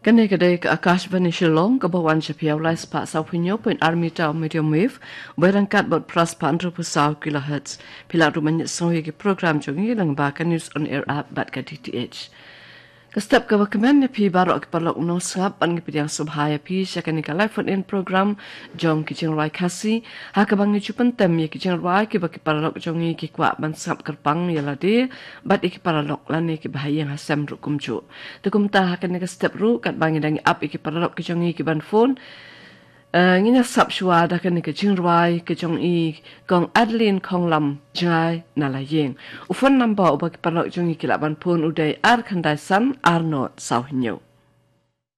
Kani ke Akashvani Shillong ke Bawan Shapiau Lai Spa Sau Pinyo Point Army Tau Medium Wave berangkat buat pras pandru pusau kilohertz pila rumanya sohi ke program jongi lang bahkan news on air app bat ke DTH. Kestap ke bakaman ni pi baru ke perlok no sngap an ke pidang subhaya pi syakani ke live phone in program jong ki jeng rai kasi ha ke bangi chupan tem ye ki jeng rai ke baki perlok jongi ki kwa ban sngap kerpang ya lade bat iki perlok lani ki bahaya hasam ru kumcu tukum ta ha ke kestap ru kat bangi dangi up iki perlok ki jongi ki ban phone ngina sap shua da kan ke jing rai ke jong i kong Adeline kong lam jai nala yeng u phone number u baki perlok jongi ki laban phone udai ar khandai san ar not sau hinyo